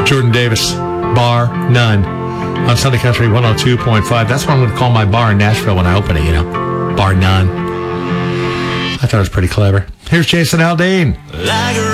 Jordan Davis, Bar None, on Sunday Country 102.5. That's what I'm going to call my bar in Nashville when I open it, Bar None. I thought it was pretty clever. Here's Jason Aldean.